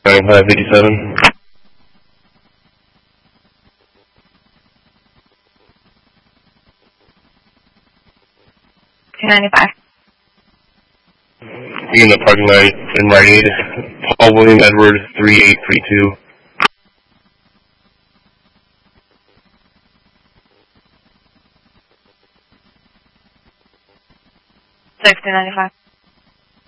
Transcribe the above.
9557. 295. Be in the parking lot in Rite Aid. Paul William Edward 3832. 295.